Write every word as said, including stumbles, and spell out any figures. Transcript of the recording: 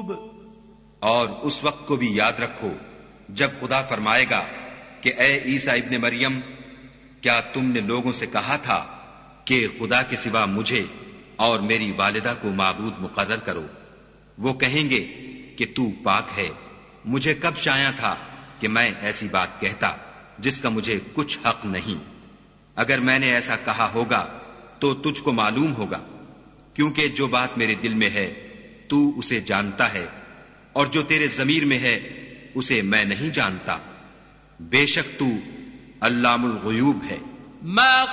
और उस वक्त को भी याद रखो जब खुदा फरमाएगा कि ए ईसा इब्ने मरियम, क्या तुमने लोगों से कहा था कि खुदा के सिवा मुझे और मेरी वालिदा को माबूद मुकर्रर करो? वो कहेंगे कि तू पाक है, मुझे कब शाया था कि मैं ऐसी बात कहता जिसका मुझे कुछ हक नहीं। अगर मैंने ऐसा कहा होगा तो तुझको मालूम होगा, क्योंकि जो बात मेरे दिल में है तू उसे जानता है, और जो तेरे ज़मीर में है उसे मैं नहीं जानता। बेशक तू अल्लामुल गुयूब है।